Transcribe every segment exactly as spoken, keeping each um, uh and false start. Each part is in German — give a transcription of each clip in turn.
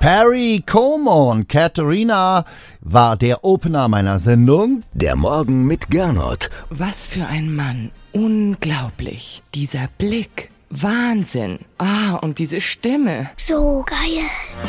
Perry Como und Katharina war der Opener meiner Sendung. Der Morgen mit Gernot. Was für ein Mann. Unglaublich. Dieser Blick. Wahnsinn. Ah, und diese Stimme. So geil.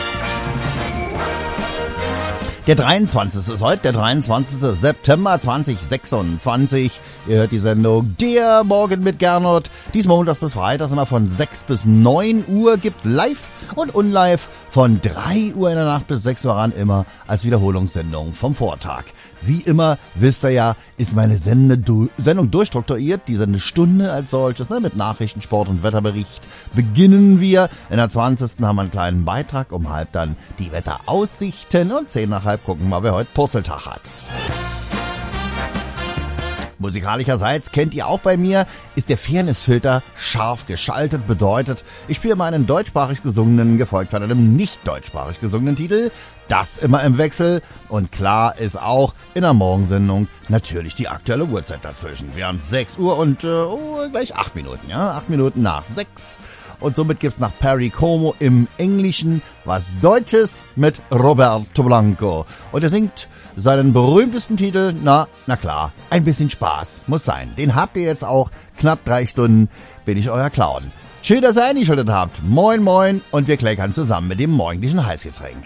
Der dreiundzwanzigste ist heute, der dreiundzwanzigste September zweitausendsechsundzwanzig. Ihr hört die Sendung Der Morgen mit Gernot. Dies montags bis freitags immer von sechs bis neun Uhr, gibt live und unlive von drei Uhr in der Nacht bis sechs Uhr ran, immer als Wiederholungssendung vom Vortag. Wie immer, wisst ihr ja, ist meine Sende- Sendung durchstrukturiert, die Sendestunde als solches, ne, mit Nachrichten, Sport und Wetterbericht. Beginnen wir. In der zwanzigsten haben wir einen kleinen Beitrag, um halb dann die Wetteraussichten und zehn nach halb gucken wir, wer heute Purzeltag hat. Musikalischerseits kennt ihr auch bei mir, ist der Fairnessfilter scharf geschaltet, bedeutet, ich spiele meinen deutschsprachig gesungenen, gefolgt von einem nicht deutschsprachig gesungenen Titel, das immer im Wechsel, und klar ist auch in der Morgensendung natürlich die aktuelle Uhrzeit dazwischen. Wir haben sechs Uhr und äh, oh, gleich acht Minuten, ja, acht Minuten nach sechs. Und somit gibt's nach Perry Como im Englischen was Deutsches mit Roberto Blanco. Und er singt seinen berühmtesten Titel, na, na klar, ein bisschen Spaß muss sein. Den habt ihr jetzt auch, knapp drei Stunden bin ich euer Clown. Schön, dass ihr eingeschaltet habt. Moin, moin, und wir kleckern zusammen mit dem morgendlichen Heißgetränk.